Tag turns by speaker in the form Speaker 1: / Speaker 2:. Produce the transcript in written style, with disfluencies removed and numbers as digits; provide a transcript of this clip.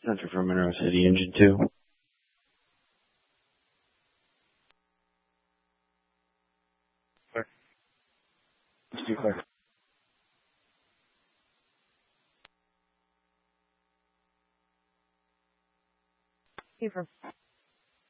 Speaker 1: Center for Monroe City, Engine 2.
Speaker 2: Clear.
Speaker 1: Let's do clear.
Speaker 3: Confirm.